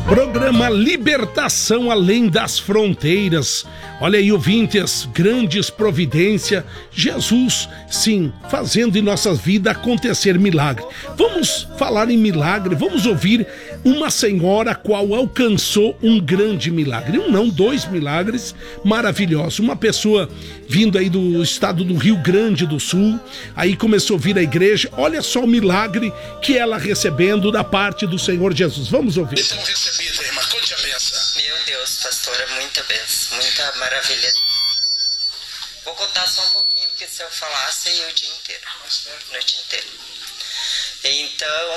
Programa Libertação Além das Fronteiras. Olha aí, ouvintes, grandes providências. Jesus, sim, fazendo em nossas vidas acontecer milagre. Vamos falar em milagre, vamos ouvir uma senhora qual alcançou um grande milagre. Um não, 2 milagres maravilhosos. Uma pessoa vindo aí do estado do Rio Grande do Sul, aí começou a vir à igreja. Olha só o milagre que ela recebendo da parte do Senhor Jesus. Vamos ouvir. Então recebida, irmã, conte a benção. Meu Deus, pastora, muita benção, muita maravilha. Vou contar só um pouquinho, porque se eu falasse, eu ia o dia inteiro, noite inteira. Então,